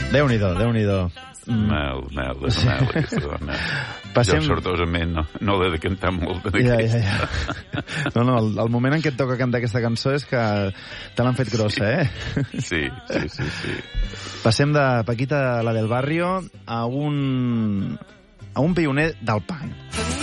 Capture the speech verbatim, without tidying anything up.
Déu-n'hi-do, Déu-n'hi-do. Mel, mel, és mel, aquesta dona. Passem... Jo, sortosament, no, no l'he de cantar molt en ja, aquesta. ja, ja. No, no, el, el moment en què et toca cantar aquesta cançó és que te l'han fet grossa, eh? Sí, sí, sí, sí. Passem de Paquita, la del barrio, a un, a un pioner del punk.